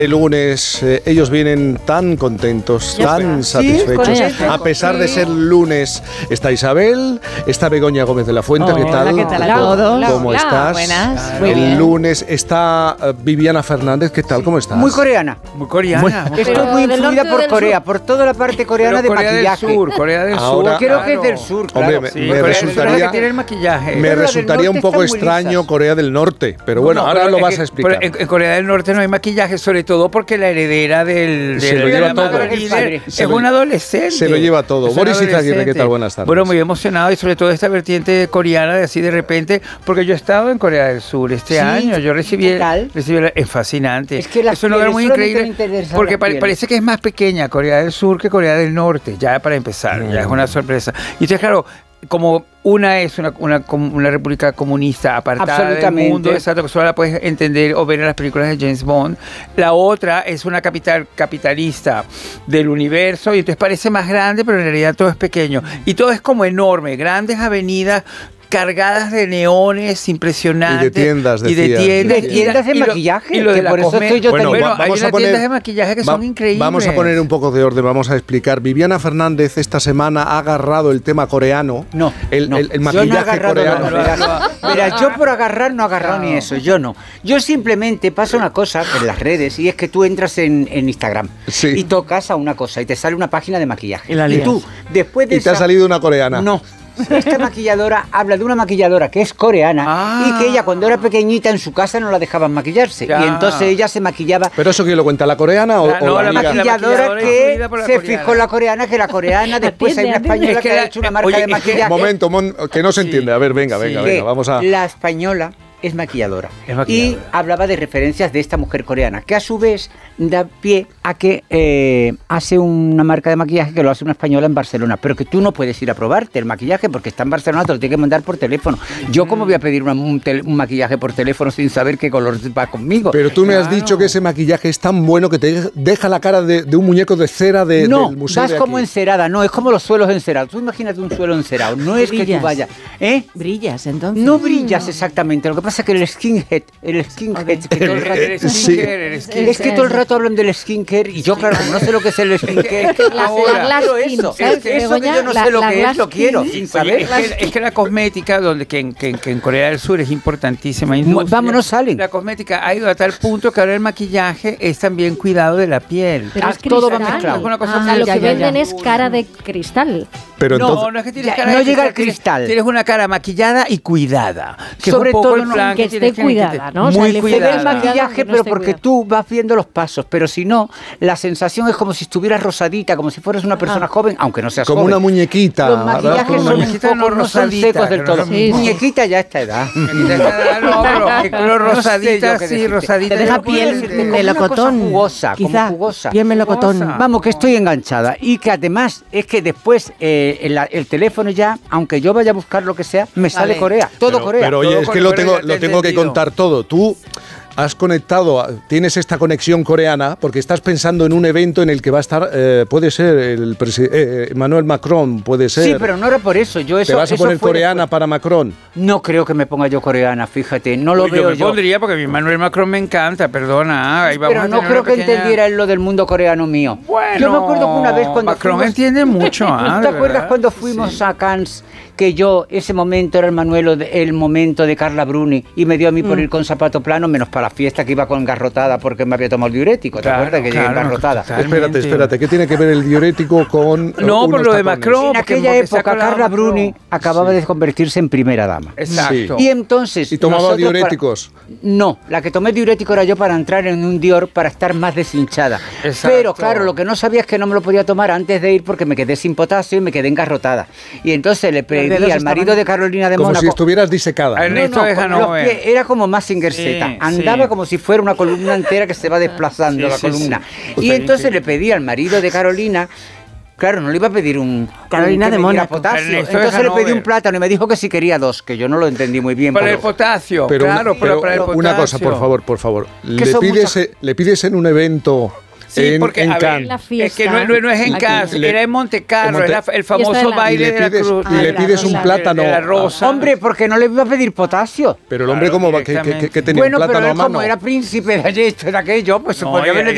El lunes ellos vienen tan contentos, tan satisfechos, a pesar de ser lunes. Está Isabel, está Begoña Gómez de la Fuente, ¿qué tal? ¿Qué tal a todos? ¿Cómo estás? Buenas. El lunes está Viviana Fernández, ¿qué tal? ¿Cómo estás? Muy coreana. Muy coreana. Estoy muy influida por Corea, por toda la parte coreana de maquillaje. Corea del Ahora, Sur. Creo que es del sur, claro. Hombre, Sí, me Corea del Sur resultaría, es la que tiene el maquillaje. me Corea del resultaría Norte un poco están muy extraño lisas. Corea del Norte, pero bueno, ahora lo vas a explicar. En Corea del Norte no hay maquillaje, sobre todo porque la heredera Se lo lleva todo. Es un adolescente. Se lo lleva todo. Es un Boris Izaguirre, adolescente. ¿qué tal? Buenas tardes. Bueno, muy emocionado y sobre todo esta vertiente coreana de así de repente, porque yo he estado en Corea del Sur este año, yo recibí es fascinante. Es que es un lugar muy increíble interesa porque la piel. parece que es más pequeña Corea del Sur que Corea del Norte, ya para empezar, ya es una sorpresa. Y entonces, claro, como una es una república comunista apartada del mundo, exacto, que solo la puedes entender o ver en las películas de James Bond. La otra es una capital capitalista del universo y entonces parece más grande, pero en realidad todo es pequeño. Y todo es como enorme, grandes avenidas cargadas de neones impresionantes. Y de tiendas, y de tiendas de maquillaje. Y lo de la por eso estoy yo Bueno, bueno, vamos hay a unas poner- tiendas de maquillaje que son increíbles. Vamos a poner un poco de orden, vamos a explicar. Viviana Fernández esta semana ha agarrado el tema coreano. No, el yo no he maquillaje agarrado coreano. nada. Mira, yo por agarrar no he agarrado ni eso, yo no. Yo simplemente pasa una cosa en las redes y es que tú entras en Instagram y tocas a una cosa y te sale una página de maquillaje. Y tú, después de Y te ha salido una coreana. No. Esta maquilladora habla de una maquilladora que es coreana y que ella cuando era pequeñita en su casa no la dejaban maquillarse. Ya. Y entonces ella se maquillaba. ¿Pero eso quién lo cuenta? ¿La coreana o No, la la amiga? Maquilladora que influida por la se coreana. fijó en la coreana, que la coreana después hay una española que ha hecho una marca oye, de es que- maquillaje. Momento, que no se entiende. A ver, venga, Sí. venga, vamos a... La española es maquilladora. Es maquilladora. Y hablaba de referencias de esta mujer coreana, que a su vez da pie a que hace una marca de maquillaje que lo hace una española en Barcelona, pero que tú no puedes ir a probarte el maquillaje porque está en Barcelona, te lo tiene que mandar por teléfono. Yo cómo voy a pedir un maquillaje por teléfono sin saber qué color va conmigo. Pero tú me has dicho que ese maquillaje es tan bueno que te deja la cara de un muñeco de cera del museo vas de como aquí. encerada, no, es como los suelos encerados. Tú imagínate un suelo encerado, no es que tú Brillas. vayas... Brillas, entonces. No brillas exactamente, lo que pasa es que el skinhead, que todo el rato... Sí. Es que todo el rato hablan del skincare y yo, claro, como no sé lo que es el skincare, la quiero glass skin, eso. ¿sabes? Eso que Begoña, yo no sé lo la que es, glass lo quiero, skin. sin Oye, saber. es que la cosmética, que en Corea del Sur es importantísima industria. Vámonos, salen. La cosmética ha ido a tal punto que ahora el maquillaje es también cuidado de la piel. Pero es todo va cristal. mezclado. Es una cosa Lo ya, que ya, venden ya. es cara de cristal. Pero entonces... No es que tienes Ya, cara no de llega al tienes- cristal. Tienes una cara maquillada y cuidada. Que Sobre es un poco todo el no, plan que tienes esté cuidada, ¿no? O sea, Muy le Se ve el cuidada. maquillaje, Que no pero esté porque cuidado. tú vas viendo los pasos, pero si no, la sensación es como si estuvieras rosadita, como si fueras una persona joven, aunque no seas Como joven. una muñequita. Los maquillajes Como una son un muñequita, poco, no no son rosadita, secos del que todo. no son- Sí, sí. Muñequita ya a esta edad. No, pero rosadita, yo qué sí, decirte. rosadita. Te deja no puedo piel decirte. de Como una melocotón. cosa jugosa, como quizá. jugosa. Piel melocotón. Jugosa. Vamos, que estoy enganchada y que además es que después el teléfono ya, aunque yo vaya a buscar lo que sea, me sale Corea, todo Corea. Pero oye, Todo es con que lo Corea, tengo, te lo he tengo que entendido. contar todo. Tú has conectado, tienes esta conexión coreana porque estás pensando en un evento en el que va a estar, puede ser el Emmanuel Macron, puede ser. Sí, pero no era por eso. Yo eso, ¿Te vas a eso poner fue coreana después. para Macron? No creo que me ponga yo coreana, fíjate, no lo Uy, veo me yo. pondría porque mi Manuel Macron me encanta, perdona. Ahí vamos Pero a no tener creo una que pequeña- entendiera él lo del mundo coreano mío. Bueno, yo me acuerdo que una vez cuando Macron fuimos- entiende mucho, ¿No te acuerdas cuando fuimos a Cannes? Que yo, ese momento era el momento de Carla Bruni y me dio a mí por ir con zapato plano, menos para la fiesta que iba con engarrotada porque me había tomado el diurético. ¿Te Claro, acuerdas que llegué claro, engarrotada? totalmente. Espérate, ¿qué tiene que ver el diurético con No, por unos lo de tacones? Macron. En porque aquella se ha época colado Carla Macron. Bruni acababa de convertirse en primera dama. Exacto. Y entonces... ¿Y tomaba nosotros diuréticos? No, la que tomé diurético era yo para entrar en un Dior para estar más deshinchada. Exacto. Pero claro, lo que no sabía es que no me lo podía tomar antes de ir porque me quedé sin potasio y me quedé engarrotada. Y entonces le pedí dedos al marido estaban- de Carolina de Como Mónaco... si estuvieras disecada. A ver, Ernesto de con Hannover. los pies, era como Mazinger Z. Sí, Andaba sí. como si fuera una columna entera que se va desplazando Sí, la sí, columna. sí. Y entonces le pedí al marido de Carolina. Claro, no le iba a pedir Carolina que de me diera Mónaco. potasio. Ernesto de Entonces le pedí Hannover. un plátano y me dijo que si quería dos, que yo no lo entendí muy bien. Para pero- el potasio, Pero, claro, pero para el potasio. una cosa, por favor. Que son Le pides en un evento Sí, porque en a ver, Cannes. La es fiesta. que no es en Aquí. Cannes, Le- era en Monte Carlo, en Monte- era el Y famoso está en la- baile Y le de la pides- cruz. y le Ah, pides un la- plátano. de la rosa. Hombre, porque no le iba a pedir potasio. Pero el hombre, Claro, ¿cómo va? ¿Que directamente. tenía Bueno, un pero plátano a él como mano? era príncipe de esto y de aquello, pues se No, podía haberle